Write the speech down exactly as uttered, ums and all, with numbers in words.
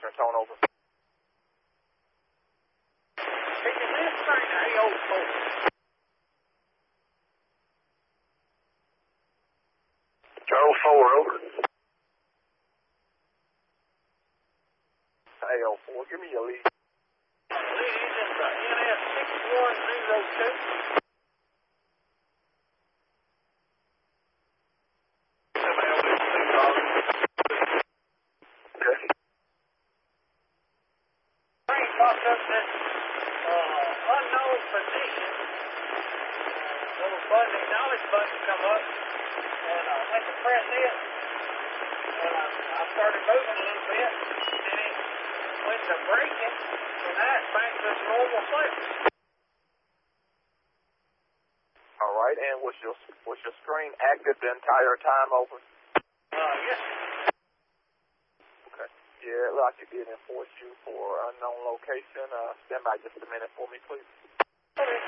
Western tone over. Can you list train A O four? Charles four, over. A O four, give me your lead. Lead engine to N S six one zero two. Okay. Train popped up in uh, unknown position. Uh, little button, acknowledge button come up, and I went to press it, and I, I started moving a little bit, and it went to braking, and now it's back to its normal setting. All right, and was your was your screen active the entire time, over? Uh, yes. Okay. Yeah, it looked like it did enforce you for unknown location. Uh, stand by just a minute for me, please. Okay.